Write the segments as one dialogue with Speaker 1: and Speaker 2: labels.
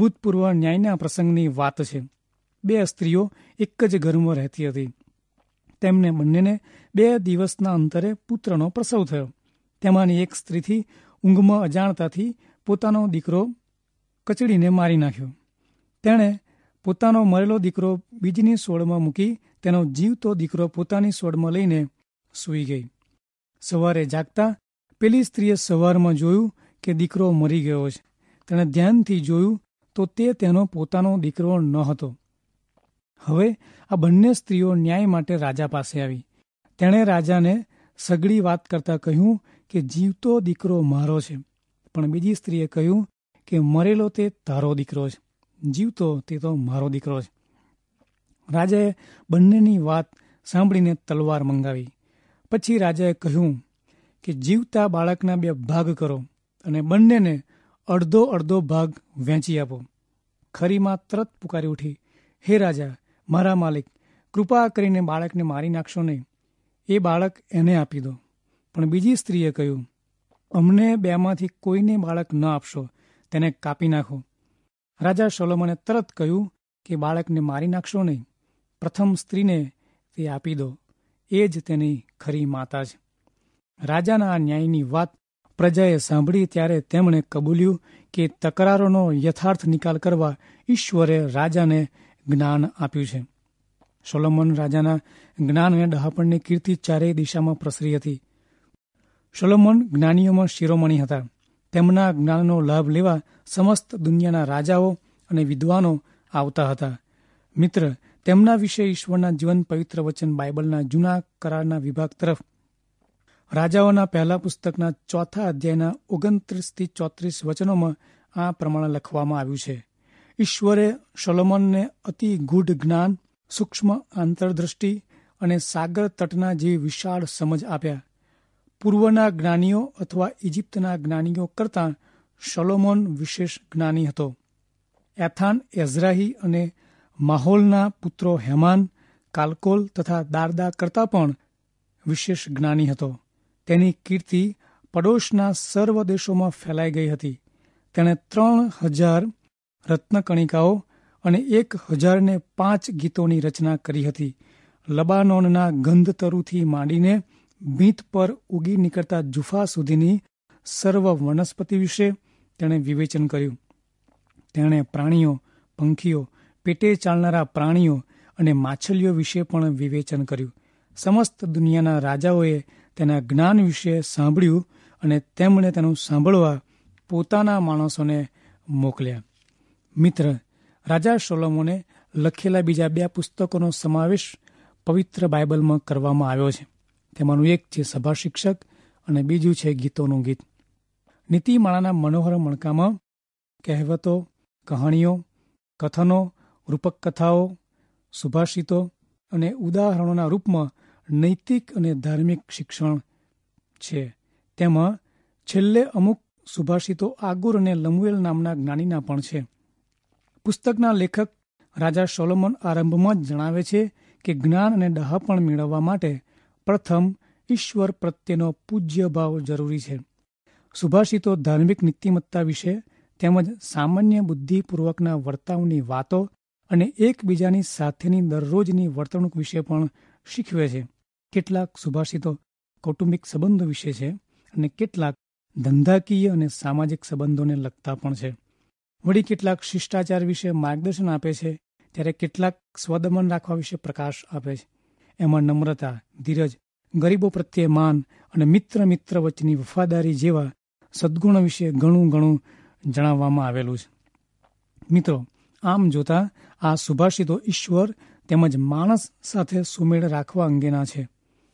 Speaker 1: ભૂતપૂર્વ ન્યાયના પ્રસંગની વાત છે. 2 સ્ત્રીઓ એક જ ઘરમાં રહેતી હતી. તેમને બંનેને 2 દિવસના અંતરે પુત્રનો પ્રસવ થયો. તેમાંની એક સ્ત્રીથી ઊંઘમાં અજાણતાથી પોતાનો દીકરો કચડીને મારી નાખ્યો. તેણે પોતાનો મરેલો દીકરો બીજની સોળમાં મૂકી તેનો જીવતો દીકરો પોતાની સોળમાં લઈને સૂઈ ગઈ. સવારે જાગતા પેલી સ્ત્રીએ સવારમાં જોયું કે દીકરો મરી ગયો છે. તેણે ધ્યાનથી જોયું તો તે તેનો પોતાનો દીકરો ન હતો. હવે આ બંને સ્ત્રીઓ ન્યાય માટે રાજા પાસે આવી. તેણે રાજાને સઘળી વાત કરતાં કહ્યું કે જીવતો દીકરો મારો છે, પણ બીજી સ્ત્રીએ કહ્યું કે મરેલો તે તારો દીકરો છે, જીવતો તે તો મારો દીકરો છે. રાજાએ બંનેની વાત સાંભળીને તલવાર મંગાવી. પછી રાજાએ કહ્યું કે જીવતા બાળકના 2 ભાગ કરો અને બંનેને અડધો અડધો ભાગ વહેંચી આપો. ખરીમાં તરત પુકારી ઉઠી, હે રાજા, મારા માલિક, કૃપા કરીને બાળકને મારી નાખશો નહીં. એ બાળક એને આપી દો. પણ બીજી સ્ત્રીએ કહ્યું, અમને 2માંથી કોઈને બાળક ન આપશો, તેને કાપી નાખો. રાજા સોલોમને તરત કહ્યું કે બાળકને મારી નાખશો નહીં. પ્રથમ સ્ત્રીને તે આપી દો, એ જ તેની ખરી માતા છે. રાજાના આ ન્યાયની વાત પ્રજાએ સાંભળી ત્યારે તેમણે કબૂલ્યું કે તકરારોનો યથાર્થ નિકાલ કરવા ઈશ્વરે રાજાને જ્ઞાન આપ્યું છે. સોલોમન રાજાના જ્ઞાન અને ડહાપણની કીર્તિ ચારેય દિશામાં પ્રસરી હતી. સોલોમન જ્ઞાનીઓમાં શિરોમણી હતા. તેમના જ્ઞાનનો લાભ લેવા સમસ્ત દુનિયાના રાજાઓ અને વિદ્વાનો આવતા હતા. મિત્ર, તેમના વિશે ઈશ્વરના જીવન પવિત્ર વચન બાઇબલના જૂના કરારના વિભાગ તરફ રાજાઓના પહેલા પુસ્તકના 4 અધ્યાયના 29-34 વચનોમાં આ પ્રમાણે લખવામાં આવ્યું છે. ઈશ્વરે સોલોમનને અતિ ગૂઢ જ્ઞાન, સૂક્ષ્મ આંતરદ્રષ્ટિ અને સાગર તટના જેવી વિશાળ સમજ આપ્યા. પૂર્વના જ્ઞાનીઓ અથવા ઇજિપ્તના જ્ઞાનીઓ કરતાં સોલોમન વિશેષ જ્ઞાની હતો. એથાન, એઝરાહી અને માહોલના પુત્રો હેમાન, કાલકોલ તથા દારદા કરતાં પણ વિશેષ જ્ઞાની હતો. તેની કીર્તિ પડોશના સર્વ દેશોમાં ફેલાઈ ગઈ હતી. તેણે 3000 રત્નકણિકાઓ અને 1005 ગીતોની રચના કરી હતી. લબાનોનના ગંધતરુથી માંડીને ભીંત પર ઉગી નીકળતા જુફા સુધીની સર્વ વનસ્પતિ વિશે તેણે વિવેચન કર્યું. તેણે પ્રાણીઓ, પંખીઓ, પેટે ચાલનારા પ્રાણીઓ અને માછલીઓ વિશે પણ વિવેચન કર્યું. સમસ્ત દુનિયાના રાજાઓએ તેના જ્ઞાન વિશે સાંભળ્યું અને તેમણે તેનું સાંભળવા પોતાના માણસોને મોકલ્યા. મિત્ર, રાજા સોલોમોને લખેલા બીજા 2 પુસ્તકોનો સમાવેશ પવિત્ર બાઇબલમાં કરવામાં આવ્યો છે. તેમાંનું એક છે સભા શિક્ષક અને બીજું છે ગીતોનું ગીત. નીતિમાળાના મનોહર મણકામાં કહેવતો, કહાણીઓ, કથનો, રૂપક કથાઓ, સુભાષિતો અને ઉદાહરણોના રૂપમાં નૈતિક અને ધાર્મિક શિક્ષણ છે. તેમાં છેલ્લે અમુક સુભાષિતો આગુર અને લમુએલ નામના જ્ઞાનીના પણ છે. પુસ્તકના લેખક રાજા સોલોમન આરંભમાં જ જણાવે છે કે જ્ઞાન અને ડહાપણ મેળવવા માટે પ્રથમ ઈશ્વર પ્રત્યેનો પૂજ્ય ભાવ જરૂરી છે. સુભાષિતો ધાર્મિક નીતિમત્તા વિશે તેમજ સામાન્ય બુદ્ધિપૂર્વકના વર્તાવની વાતો અને એકબીજાની સાથેની દરરોજની વર્તણૂક વિશે પણ શીખવે છે. કેટલાક સુભાષિતો કૌટુંબિક સંબંધો વિશે છે અને કેટલાક ધંધાકીય અને સામાજિક સંબંધોને લગતા પણ છે. વળી કેટલાક શિષ્ટાચાર વિશે માર્ગદર્શન આપે છે, ત્યારે કેટલાક સ્વદમન રાખવા વિશે પ્રકાશ આપે છે. એમાં નમ્રતા, ધીરજ, ગરીબો પ્રત્યે માન અને મિત્ર વચ્ચેની વફાદારી જેવા સદ્ગુણો વિશે ઘણું જણાવવામાં આવેલું છે. મિત્રો, આમ જોતા આ સુભાષિતો ઈશ્વર તેમજ માણસ સાથે સુમેળ રાખવા અંગેના છે.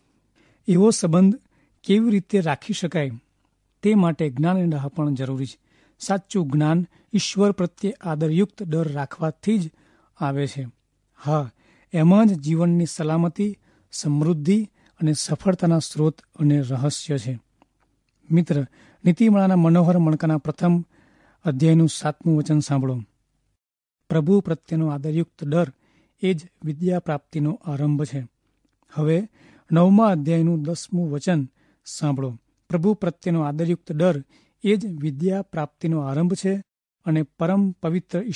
Speaker 1: એવો સંબંધ કેવી રીતે રાખી શકાય તે માટે જ્ઞાન અને ડહાપણ જરૂરી છે. સાચું જ્ઞાન ઈશ્વર પ્રત્યે આદરયુક્ત ડર રાખવાથી જ આવે છે. હા, એમાં જ જીવનની સલામતી, સમૃદ્ધિ અને સફળતાના સ્ત્રોત અને રહસ્ય છે. મિત્ર, નીતિમાળાના મનોહર મણકાના પ્રથમ અધ્યાયનું 7મું વચન સાંભળો. પ્રભુ પ્રત્યેનો આદરયુક્ત ડર એ જ વિદ્યા પ્રાપ્તિનો આરંભ છે. હવે 9મા અધ્યાયનું 10મું વચન સાંભળો. પ્રભુ પ્રત્યેનો આદરયુક્ત ડર એ જ વિદ્યા પ્રાપ્તિનો આરંભ છે અને પરમ પવિત્ર